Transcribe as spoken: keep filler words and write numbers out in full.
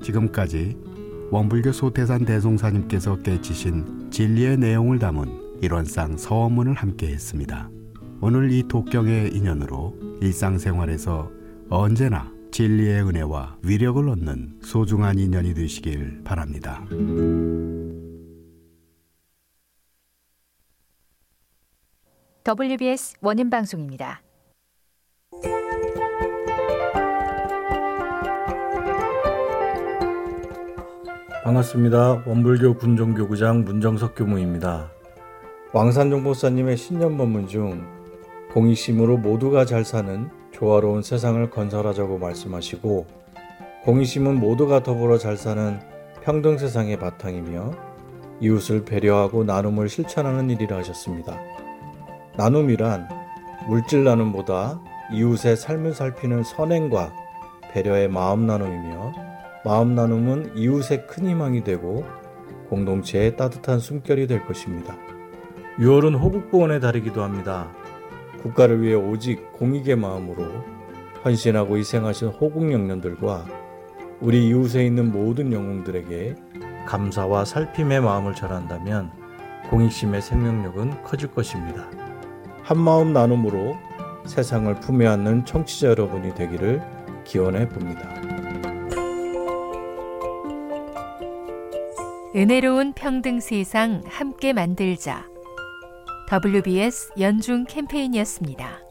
지금까지 원불교 소태산 대송사님께서 깨치신 진리의 내용을 담은 일원상 서원문을 함께 했습니다. 오늘 이 독경의 인연으로 일상생활에서 언제나 진리의 은혜와 위력을 얻는 소중한 인연이 되시길 바랍니다. 더블유비에스 원음방송입니다. 반갑습니다. 원불교 군종교구장 문정석 교무입니다. 왕산종보사님의 신년법문 중 공이심으로 모두가 잘 사는 조화로운 세상을 건설하자고 말씀하시고, 공이심은 모두가 더불어 잘 사는 평등 세상의 바탕이며 이웃을 배려하고 나눔을 실천하는 일이라 하셨습니다. 나눔이란 물질 나눔보다 이웃의 삶을 살피는 선행과 배려의 마음 나눔이며, 마음 나눔은 이웃의 큰 희망이 되고 공동체의 따뜻한 숨결이 될 것입니다. 유월은 호국보원의 달이기도 합니다. 국가를 위해 오직 공익의 마음으로 헌신하고 희생하신 호국 영령들과 우리 이웃에 있는 모든 영웅들에게 감사와 살핌의 마음을 전한다면 공익심의 생명력은 커질 것입니다. 한마음 나눔으로 세상을 품에 안는 청취자 여러분이 되기를 기원해 봅니다. 은혜로운 평등 세상 함께 만들자. 더블유비에스 연중 캠페인이었습니다.